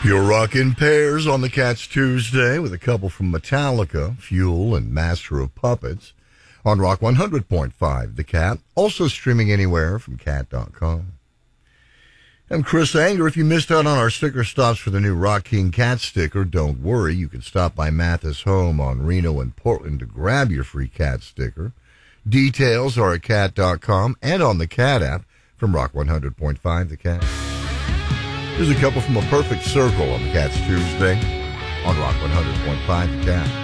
You're rocking pairs on the Cats Tuesday with a couple from Metallica, Fuel, and Master of Puppets on Rock 100.5 The Cat, also streaming anywhere from cat.com. I'm Chris Anger. If you missed out on our sticker stops for the new Rock King Cat sticker, don't worry. You can stop by Mathis Home on Reno and Portland to grab your free cat sticker. Details are at cat.com and on the Cat app from Rock 100.5 The Cat. Here's a couple from A Perfect Circle on the Cats Tuesday on Rock 100.5 The Cat.